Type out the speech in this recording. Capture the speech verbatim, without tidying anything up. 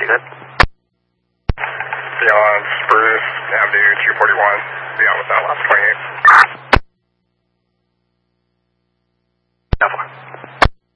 good. Beyond Spruce Avenue two forty-one. Beyond with that last twenty-eight.